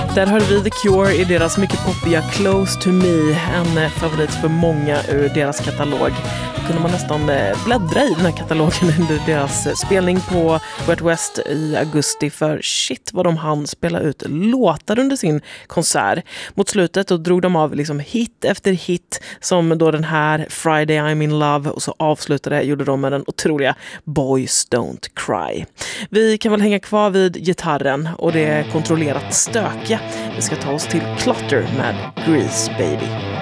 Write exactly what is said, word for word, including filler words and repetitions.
Där hörde vi The Cure i deras mycket poppiga Close to Me, en favorit för många ur deras katalog. Då kunde man nästan bläddra i den här katalogen under deras spelning på Wet West i augusti, för shit vad de hann spela ut låtar under sin konsert. Mot slutet då drog de av liksom hit efter hit, som då den här Friday I'm in Love, och så avslutade gjorde de med den otroliga Boys Don't Cry. Vi kan väl hänga kvar vid gitarren och det kontrollerat stökiga. Vi ska ta oss till Clutter med Grease Baby.